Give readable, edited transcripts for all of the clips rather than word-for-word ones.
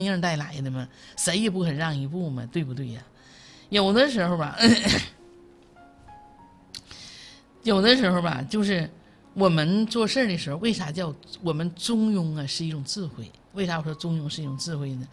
硬带来的嘛，谁也不肯让一步嘛，对不对呀？有的时候吧，就是我们做事的时候，为啥叫我们中庸啊？是一种智慧。为啥我说中庸是一种智慧呢？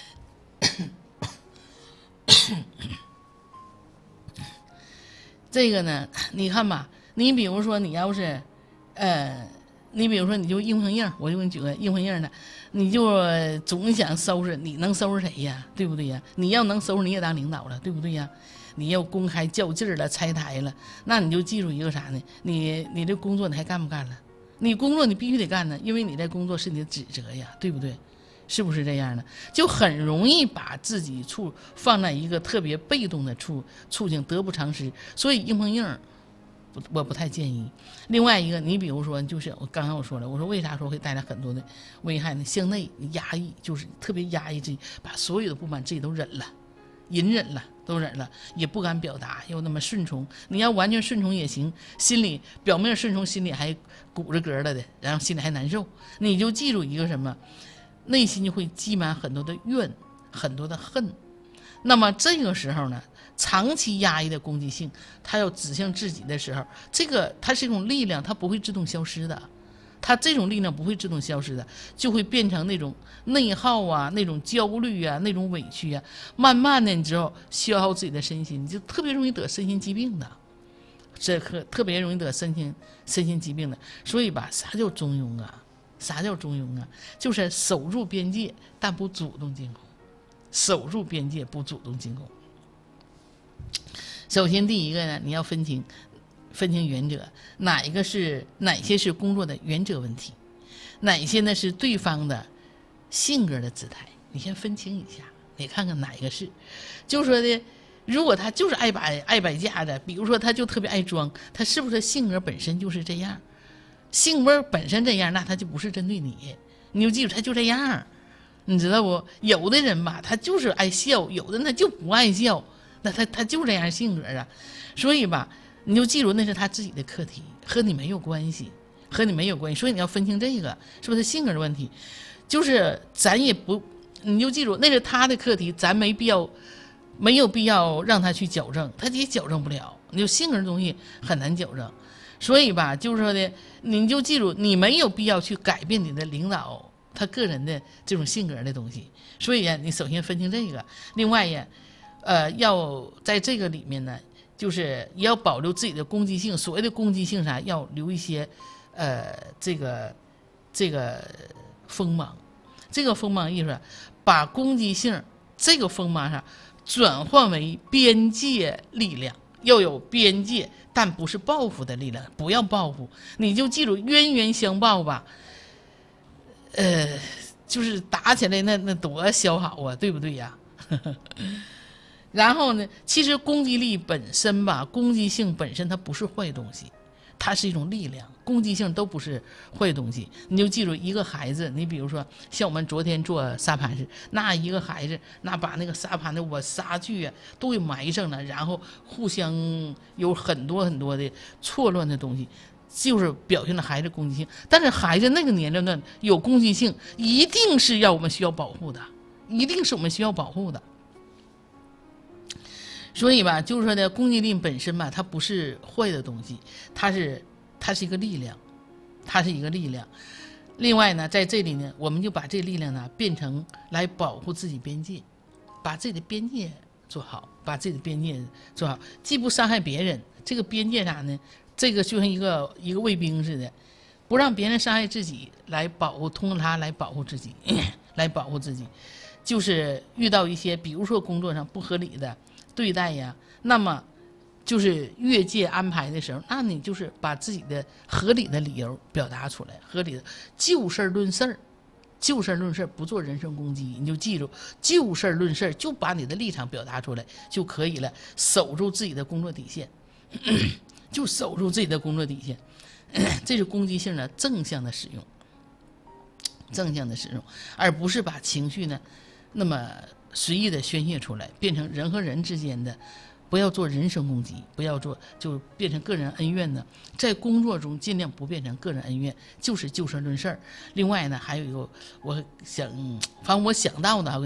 这个呢，你看吧，你比如说你要是，你比如说你就硬碰硬，我就给你举个硬碰硬的，你就总想收拾，你能收拾谁呀？对不对呀？你要能收拾，你也当领导了，对不对呀？你要公开较劲儿了，拆台了，那你就记住一个啥呢？你这工作你还干不干了？你工作你必须得干呢，因为你在工作是你的职责呀，对不对？是不是这样的？就很容易把自己放在一个特别被动的处境，得不偿失。所以硬碰硬，我不太建议。另外一个，你比如说，就是我刚才我说了，我说为啥说会带来很多的危害呢？向内压抑，就是特别压抑自己，把所有的不满自己都忍了，隐忍了。都忍了，也不敢表达，又那么顺从。你要完全顺从也行，心里表面顺从，心里还鼓着嗝了的，然后心里还难受。你就记住一个什么，内心就会积满很多的怨，很多的恨。那么这个时候呢，长期压抑的攻击性，它要指向自己的时候，这个它是一种力量，它不会自动消失的。它这种力量不会自动消失的，就会变成那种内耗啊，那种焦虑啊，那种委屈啊，慢慢的你知道消耗自己的身心，你就特别容易得身心疾病的，特别容易得身心疾病的。所以吧，啥叫中庸啊？啥叫中庸啊？就是守住边界，但不主动进攻。守住边界，不主动进攻。首先第一个呢，你要分清原则，哪些是工作的原则问题，哪些呢是对方的性格的姿态，你先分清一下，你看看哪一个是。就说的，如果他就是爱摆架的，比如说他就特别爱装，他是不是性格本身就是这样？性格本身这样，那他就不是针对你，你就记住他就这样，你知道不？有的人吧，他就是爱笑，有的他就不爱笑，那他就这样性格啊，所以吧。你就记住，那是他自己的课题，和你没有关系，所以你要分清这个是不是性格的问题。就是咱也不，你就记住那是他的课题，咱没有必要让他去矫正，他也矫正不了。你就性格的东西很难矫正，所以吧，就是说的，你就记住，你没有必要去改变你的领导他个人的这种性格的东西。所以你首先分清这个，另外呀，要在这个里面呢。就是也要保留自己的攻击性，所谓的攻击性啥，要留一些，这个锋芒，这个锋芒意思，把攻击性这个锋芒上转换为边界力量，要有边界，但不是报复的力量，不要报复，你就记住冤冤相报吧，就是打起来那多消耗啊，对不对呀？然后呢，其实攻击力本身吧，攻击性本身它不是坏东西，它是一种力量，攻击性都不是坏东西。你就记住一个孩子，你比如说像我们昨天做沙盘时，那一个孩子那把那个沙盘的沙具啊都给埋上了，然后互相有很多很多的错乱的东西，就是表现了孩子攻击性。但是孩子那个年龄段有攻击性，一定是我们需要保护的，一定是我们需要保护的。所以吧，就是说呢，攻击力本身吧，它不是坏的东西，它是一个力量，它是一个力量。另外呢，在这里呢，我们就把这力量呢变成来保护自己边界，把自己的边界做好，既不伤害别人。这个边界啥呢？这个就像一个卫兵似的，不让别人伤害自己，来保护，通过他来保护自己，来保护自己。就是遇到一些，比如说工作上不合理的对待呀，那么就是越界安排的时候，那你就是把自己的合理的理由表达出来，合理的就事论事儿，就事论事，不做人身攻击。你就记住，就事论事，就把你的立场表达出来就可以了，守住自己的工作底线，就守住自己的工作底线。这是攻击性的正向的使用，而不是把情绪呢那么随意的宣泄出来，变成人和人之间的，不要做人身攻击，不要做就变成个人恩怨呢。在工作中尽量不变成个人恩怨，就是就事论事。另外呢，还有一个我想到的